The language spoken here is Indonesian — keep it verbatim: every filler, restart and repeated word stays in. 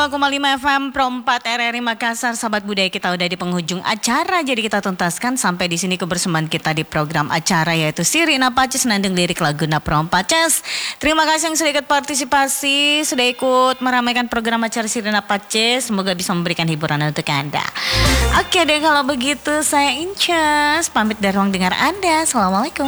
dua koma lima F M Pro empat R R I Makassar. Sahabat budaya, kita udah di penghujung acara. Jadi kita tuntaskan sampai di sini kebersamaan kita di program acara, yaitu Sirina Paces Nandeng Lirik Laguna Pro Paces. Terima kasih yang sudah ikut partisipasi, sudah ikut meramaikan program acara Sirina Paces. Semoga bisa memberikan hiburan untuk Anda. Oke deh, kalau begitu saya Incas pamit dari ruang dengar Anda. Assalamualaikum.